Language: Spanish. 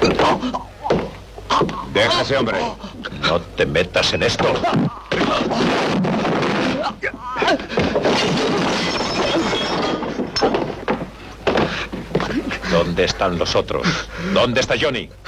Deja a ese hombre. No te metas en esto. ¿Dónde están los otros? ¿Dónde está Johnny?